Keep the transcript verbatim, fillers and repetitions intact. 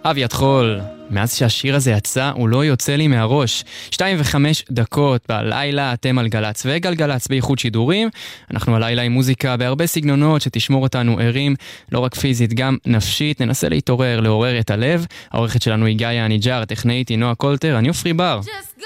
אביעד חול, מאז שהשיר הזה יצא הוא לא יוצא לי מהראש. שתיים וחמש דקות בלילה, אתם על גלץ וגלגלץ באיחוד שידורים. אנחנו הלילה עם מוזיקה בהרבה סגנונות שתשמור אותנו ערים, לא רק פיזית גם נפשית. ננסה להתעורר, לעורר את הלב. העורכת שלנו היא גאיה הניג'ר, הטכנאית היא נועה קולטר, אני אופרי בר.